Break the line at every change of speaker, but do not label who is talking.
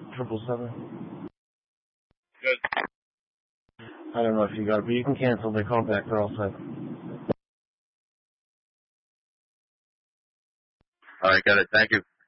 777.
Good.
I don't know if you got it, but you can cancel. They call back. They're all set.
All right, got it. Thank you.